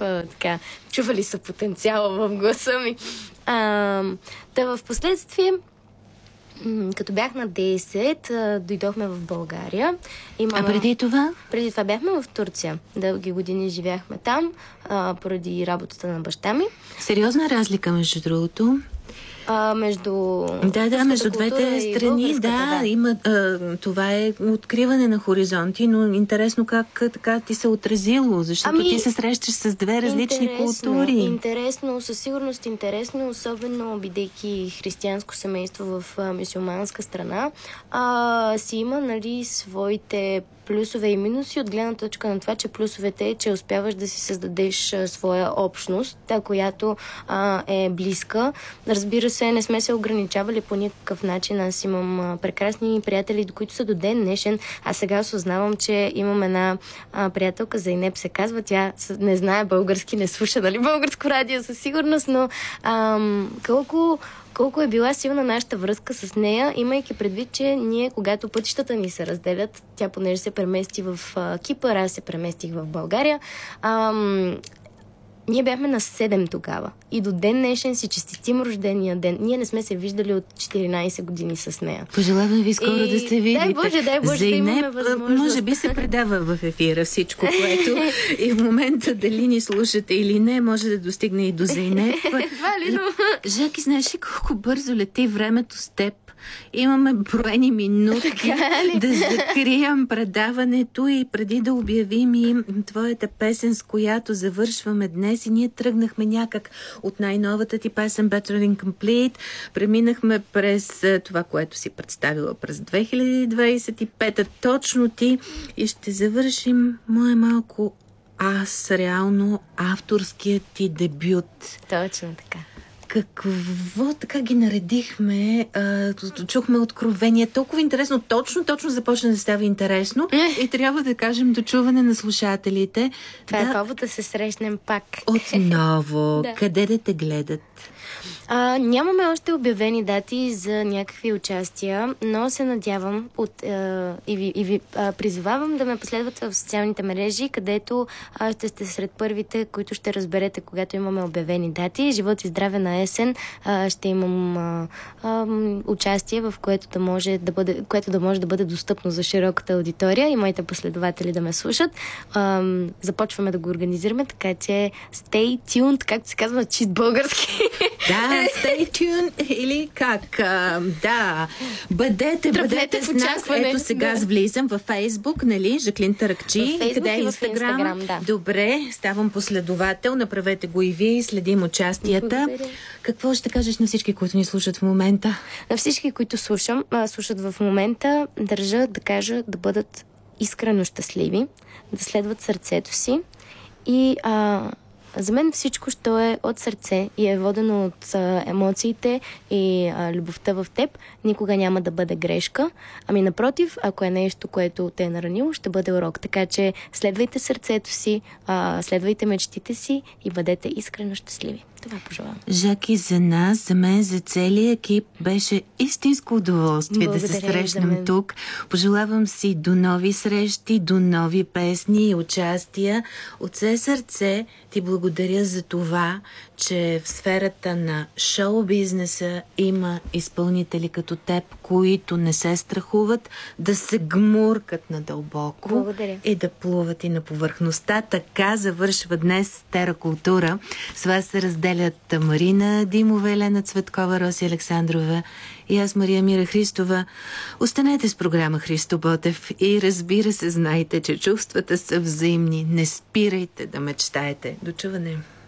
така, чували са потенциала в гласа ми. Та в последствие, като бях на 10, дойдохме в България. А преди това? Преди това бяхме в Турция. Дълги години живяхме там, поради работата на баща ми. Сериозна разлика, между другото. Между между двете страни, има, това е откриване на хоризонти, но интересно как така ти се отразило, защото ти се срещаш с две различни култури. Интересно, със сигурност интересно, особено бидейки християнско семейство в мюсюлманска страна, си има, нали, своите плюсове и минуси от гледна точка на това, че плюсовете е, че успяваш да си създадеш своя общност, която е близка. Разбира се, не сме се ограничавали по никакъв начин. Аз имам прекрасни приятели, до които са до ден днешен. А сега осъзнавам, че имам една приятелка, Зайнеп се казва, тя не знае български, не слуша, нали, българско радио със сигурност, но колко е била силна нашата връзка с нея, имайки предвид, че ние, когато пътищата ни се разделят, тя понеже се премести в Кипър, аз се преместих в България, ние бяхме на 7 тогава. И до ден днешен си честитим рождения ден. Ние не сме се виждали от 14 години с нея. Пожелавам ви скоро да се видите. Дай Боже, Зайнеп, да имаме възможност. Може би се предава в ефира всичко, което и в момента дали ни слушате или не, може да достигне и до Зайнеп. Жаки, знаеш ли колко бързо лети времето с теб? Имаме броени минутки да закрием предаването и преди да обявим и твоята песен, с която завършваме днес, и ние тръгнахме някак от най-новата ти песен Better Than Complete, преминахме през това, което си представила през 2025, точно ти, и ще завършим малко реално авторският ти дебют. Точно така. Какво така ги наредихме? Чухме откровение. Толкова интересно. Точно започна да става интересно. И трябва да кажем дочуване на слушателите. Това е повод да се срещнем пак. Отново. Къде да те гледат? Нямаме още обявени дати за някакви участия, но се надявам и ви призовавам да ме последват в социалните мрежи, където ще сте сред първите, които ще разберете, когато имаме обявени дати. Живот и здраве на есен ще имам участие, в което да може да бъде достъпно за широката аудитория и моите последователи да ме слушат. Започваме да го организираме, така че stay tuned, както се казва чист български. Да, stay tuned или как? Бъдете с нас. Ето сега аз влизам във Фейсбук, нали? Жаклин Таракчи. Къде е Инстаграм? Добре, ставам последовател. Направете го и вие и следим участията. Благодаря. Какво ще кажеш на всички, които ни слушат в момента? На всички, които слушат в момента, държа да кажа да бъдат искрено щастливи, да следват сърцето си и за мен всичко, що е от сърце и е водено от емоциите и любовта в теб, никога няма да бъде грешка. Ами напротив, ако е нещо, което те е наранило, ще бъде урок. Така че следвайте сърцето си, следвайте мечтите си и бъдете искрено щастливи. Това пожелавам. Жаки, за нас, за мен, за целия екип беше истинско удоволствие да се срещнем тук. Пожелавам си до нови срещи, до нови песни и участия. От все сърце ти благодаря за това, че в сферата на шоу-бизнеса има изпълнители като теб, които не се страхуват да се гмуркат надълбоко. Благодаря. И да плуват и на повърхността. Така завършва днес Теракултура. С вас се разделят Марина Димова, Елена Цветкова, Роси Александрова и аз, Мария Мира Христова. Останете с програма Христо Ботев и разбира се, знайте, че чувствата са взаимни. Не спирайте да мечтаете. До чуване!